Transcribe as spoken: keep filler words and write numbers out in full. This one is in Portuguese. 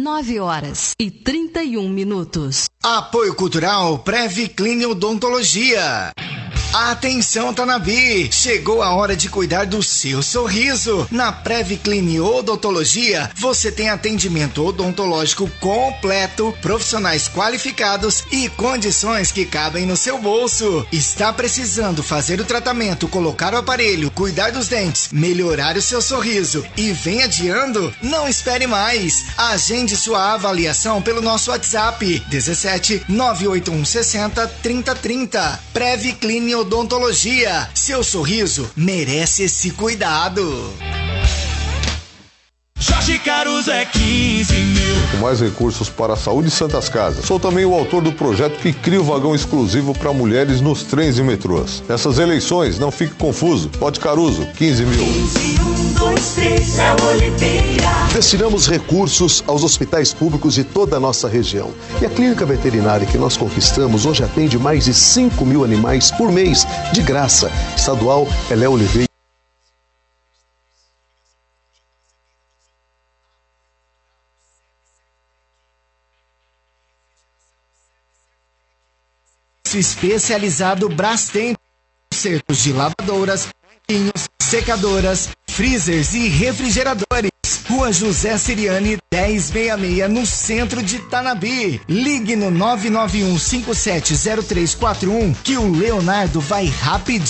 nove horas e trinta e um minutos. Apoio Cultural Previclin Odontologia. Atenção, Tanabi! Chegou a hora de cuidar do seu sorriso. Na Previclin Odontologia, você tem atendimento odontológico completo, profissionais qualificados e condições que cabem no seu bolso. Está precisando fazer o tratamento, colocar o aparelho, cuidar dos dentes, melhorar o seu sorriso e vem adiando? Não espere mais! Agende sua avaliação pelo nosso WhatsApp dezessete nove oito um sessenta trinta trinta. Previclin Odontologia. Seu sorriso merece esse cuidado. Jorge Caruso é quinze mil. Com mais recursos para a saúde e santas casas. Sou também o autor do projeto que cria o vagão exclusivo para mulheres nos trens e metrôs. Nessas eleições, não fique confuso. Vote Caruso, quinze mil. quinze, um, dois, três, é Oliveira. Destinamos recursos aos hospitais públicos de toda a nossa região. E a clínica veterinária que nós conquistamos hoje atende mais de cinco mil animais por mês, de graça. Estadual Elé Oliveira. Especializado Brastemp, consertos de lavadoras, banhinhos, secadoras, freezers e refrigeradores. Rua José Siriani dez sessenta e seis, no centro de Tanabi. Ligue no nove nove um cinco sete zero três quatro um que o Leonardo vai rapidinho